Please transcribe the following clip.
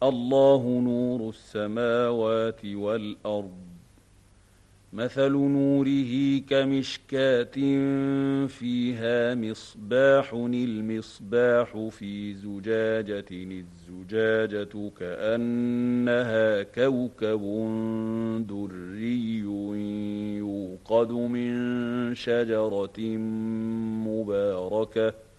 الله نور السماوات والأرض مثل نوره كمشكاة فيها مصباح المصباح في زجاجة الزجاجة كأنها كوكب دري يوقد من شجرة مباركة